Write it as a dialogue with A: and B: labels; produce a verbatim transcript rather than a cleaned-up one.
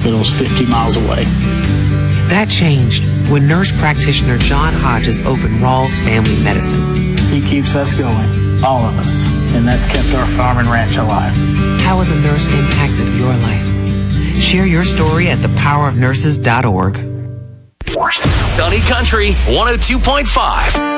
A: hospitals fifty miles away.
B: That changed when nurse practitioner John Hodges opened Rawls Family Medicine.
A: He keeps us going, all of us, and that's kept our farm and ranch alive.
B: How has a nurse impacted your life? Share your story at the power of nurses dot org.
C: Sunny Country one oh two point five.